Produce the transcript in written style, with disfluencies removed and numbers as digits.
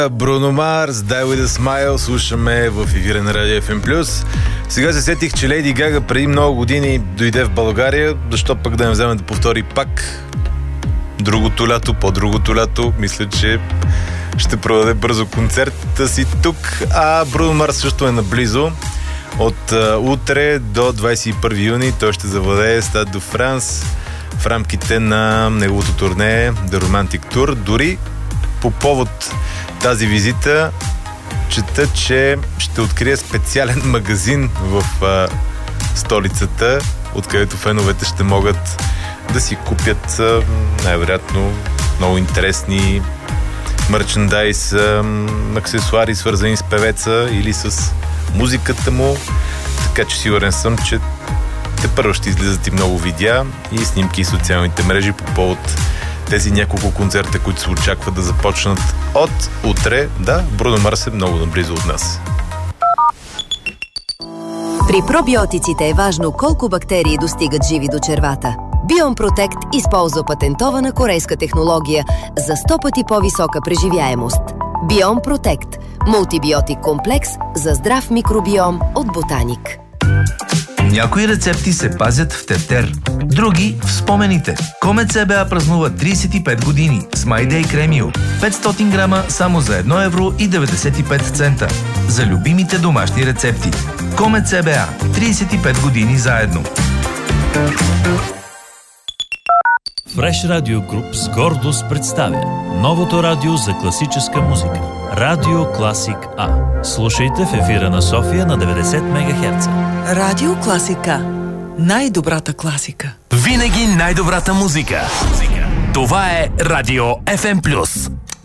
Бруно Марс, Die With A Smile, слушаме в ефира на Радио FM+. Сега се сетих, че Лейди Гага преди много години дойде в България. Защо пък да не вземе да повтори пак другото лято, по-другото лято. Мисля, че ще проведе бързо концерта си тук. А Бруно Марс също е наблизо. От утре до 21 юни той ще завладее Стад до Франс в рамките на неговото турне The Romantic Tour. Дори по повод тази визита чета, че ще открие специален магазин в столицата, откъдето феновете ще могат да си купят най-вероятно много интересни мерчендайз, аксесуари, свързани с певеца или с музиката му. Така че сигурен съм, че тепърво ще излизат и много видеа и снимки в социалните мрежи по повод тези няколко концерта, които се очакват да започнат от утре. Да, Бруно Марс е много наблизо от нас. При пробиотиците е важно колко бактерии достигат живи до червата. Бион Протект използва патентована корейска технология за 100 пъти по-висока преживяемост. Бион Протект – мултибиотик комплекс за здрав микробиом от Ботаник. Някои рецепти се пазят в тефтер, други в спомените. Комет СБА празнува 35 години с My Day Кремио. 500 грама само за 1,95 евро. За любимите домашни рецепти. Комет СБА. 35 години заедно. Fresh Radio Group с гордост представя новото радио за класическа музика. Радио Класик А. Слушайте в ефира на София на 90 МГц. Радио Класика. Най-добрата класика. Винаги най-добрата музика. Това е Радио FM+.